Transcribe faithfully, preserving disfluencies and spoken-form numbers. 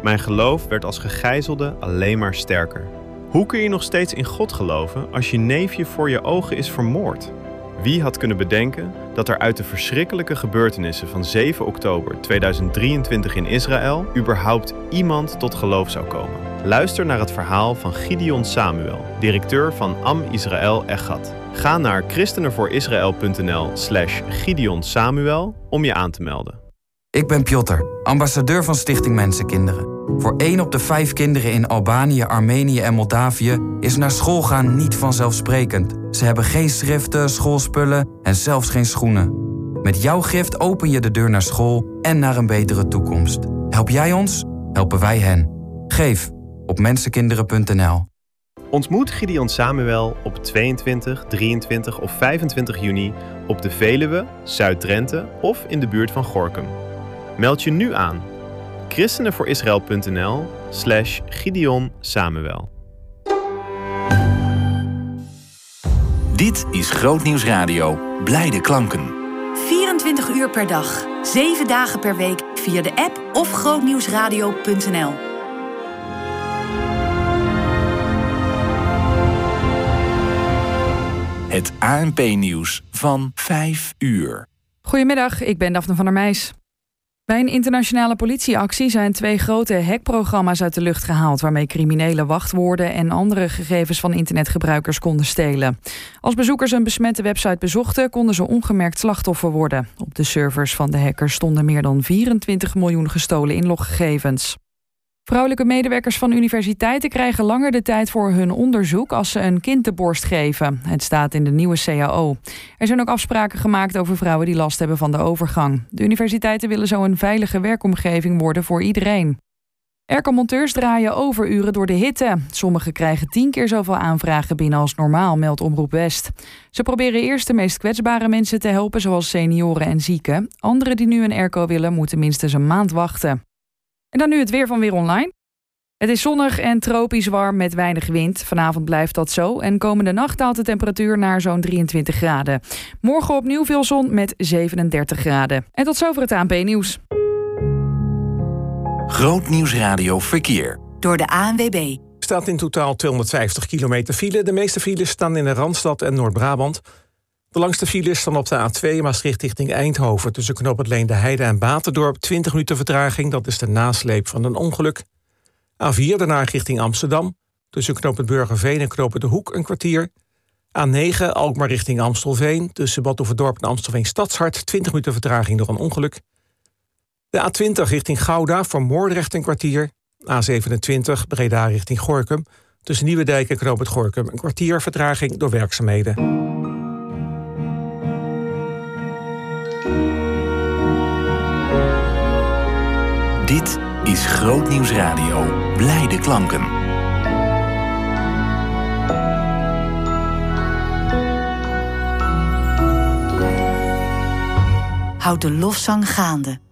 Mijn geloof werd als gegijzelde alleen maar sterker. Hoe kun je nog steeds in God geloven als je neefje voor je ogen is vermoord? Wie had kunnen bedenken dat er uit de verschrikkelijke gebeurtenissen van zeven oktober tweeduizend drieëntwintig in Israël überhaupt iemand tot geloof zou komen? Luister naar het verhaal van Gideon Samuel, directeur van Am Israël Echad. Ga naar christenenvoorisrael.nl slash Gideon Samuel om je aan te melden. Ik ben Piotr, ambassadeur van Stichting Mensenkinderen. Voor één op de vijf kinderen in Albanië, Armenië en Moldavië is naar school gaan niet vanzelfsprekend. Ze hebben geen schriften, schoolspullen en zelfs geen schoenen. Met jouw gift open je de deur naar school en naar een betere toekomst. Help jij ons, helpen wij hen. Geef op mensenkinderen punt n l. Ontmoet Gideon Samuel op tweeëntwintig, drieëntwintig of vijfentwintig juni op de Veluwe, Zuid-Drenthe of in de buurt van Gorinchem. Meld je nu aan. christenenvoorisrael.nl slash Gideon Samuel. Dit is Grootnieuws Radio. Blijde klanken. vierentwintig uur per dag, zeven dagen per week via de app of grootnieuwsradio punt n l. Het A N P-nieuws van vijf uur. Goedemiddag, ik ben Daphne van der Meijs. Bij een internationale politieactie zijn twee grote hackprogramma's uit de lucht gehaald, waarmee criminelen wachtwoorden en andere gegevens van internetgebruikers konden stelen. Als bezoekers een besmette website bezochten, konden ze ongemerkt slachtoffer worden. Op de servers van de hackers stonden meer dan vierentwintig miljoen gestolen inloggegevens. Vrouwelijke medewerkers van universiteiten krijgen langer de tijd voor hun onderzoek als ze een kind de borst geven. Het staat in de nieuwe C A O. Er zijn ook afspraken gemaakt over vrouwen die last hebben van de overgang. De universiteiten willen zo een veilige werkomgeving worden voor iedereen. Airco-monteurs draaien overuren door de hitte. Sommigen krijgen tien keer zoveel aanvragen binnen als normaal, meldt Omroep West. Ze proberen eerst de meest kwetsbare mensen te helpen, zoals senioren en zieken. Anderen die nu een airco willen, moeten minstens een maand wachten. En dan nu het weer van Weer Online. Het is zonnig en tropisch warm met weinig wind. Vanavond blijft dat zo en komende nacht daalt de temperatuur naar zo'n drieëntwintig graden. Morgen opnieuw veel zon met zevenendertig graden. En tot zover het A N P-nieuws. Grootnieuws Radio Verkeer. Door de A N W B. Er staat in totaal tweehonderdvijftig kilometer file. De meeste files staan in de Randstad en Noord-Brabant. De langste files staan op de A twee Maastricht richting Eindhoven. Tussen knooppunt Leende Heide en Baterdorp twintig minuten vertraging. Dat is de nasleep van een ongeluk. A vier daarna richting Amsterdam. Tussen knooppunt Burgerveen en knooppunt De Hoek een kwartier. A negen Alkmaar richting Amstelveen. Tussen Bad Oeverdorp en Amstelveen Stadshart twintig minuten vertraging door een ongeluk. De A twintig richting Gouda voor Moordrecht een kwartier. A zevenentwintig Breda richting Gorinchem. Tussen Nieuwedijk en knooppunt Gorinchem een kwartier vertraging door werkzaamheden. Dit is Grootnieuws Radio. Blijde klanken. Houd de lofzang gaande.